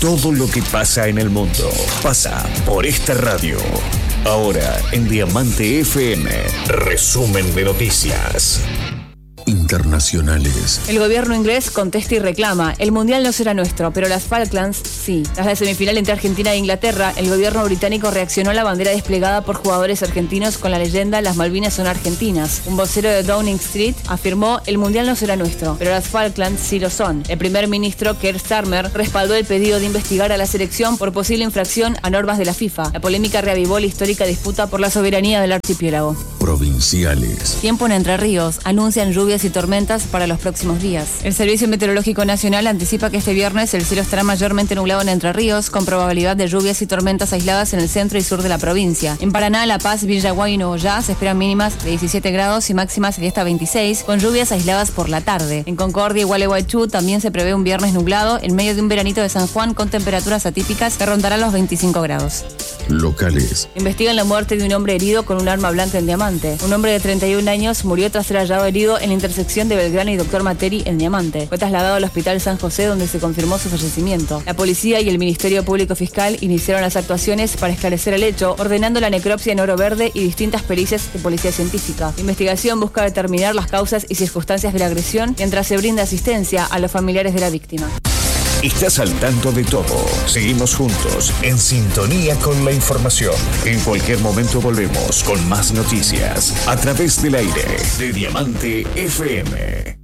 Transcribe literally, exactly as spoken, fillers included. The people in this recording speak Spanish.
Todo lo que pasa en el mundo pasa por esta radio. Ahora en Diamante F M, resumen de noticias internacionales. El gobierno inglés contesta y reclama: el mundial no será nuestro, pero las Falklands sí. Tras la semifinal entre Argentina e Inglaterra, el gobierno británico reaccionó a la bandera desplegada por jugadores argentinos con la leyenda "Las Malvinas son argentinas". Un vocero de Downing Street afirmó: el mundial no será nuestro, pero las Falklands sí lo son. El primer ministro Keir Starmer respaldó el pedido de investigar a la selección por posible infracción a normas de la FIFA. La polémica reavivó la histórica disputa por la soberanía del archipiélago. Provinciales. Tiempo en Entre Ríos. Anuncian lluvias y tormentas para los próximos días. El Servicio Meteorológico Nacional anticipa que este viernes el cielo estará mayormente nublado en Entre Ríos, con probabilidad de lluvias y tormentas aisladas en el centro y sur de la provincia. En Paraná, La Paz, Villaguay y Nuevo Ya se esperan mínimas de diecisiete grados y máximas de hasta veintiséis, con lluvias aisladas por la tarde. En Concordia y Gualeguaychú también se prevé un viernes nublado en medio de un veranito de San Juan con temperaturas atípicas que rondarán los veinticinco grados. Locales. Investigan la muerte de un hombre herido con un arma blanca en Diamante. Un hombre de treinta y un años murió tras ser hallado herido en la intersección de Belgrano y Doctor Materi en Diamante. Fue trasladado al Hospital San José, donde se confirmó su fallecimiento. La policía y el Ministerio Público Fiscal iniciaron las actuaciones para esclarecer el hecho, ordenando la necropsia en oro verde y distintas pericias de policía científica. La investigación busca determinar las causas y circunstancias de la agresión, mientras se brinda asistencia a los familiares de la víctima. Estás al tanto de todo. Seguimos juntos, en sintonía con la información. En cualquier momento volvemos con más noticias a través del aire de Diamante F M.